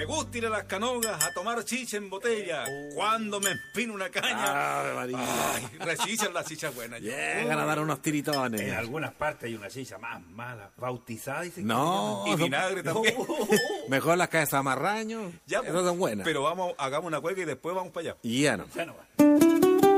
Me gusta ir a las Canogas a tomar chicha en botella. Cuando me empino una caña. Ay, rechichan las chichas buenas. Llegan a dar unos tiritones. En algunas partes hay una chicha más mala, bautizada, dicen. No. Y vinagre también. Mejor las cabezas marraño. Ya, esas son buenas. Pero hagamos una cueca y después vamos para allá. Y ya no. Ya no va.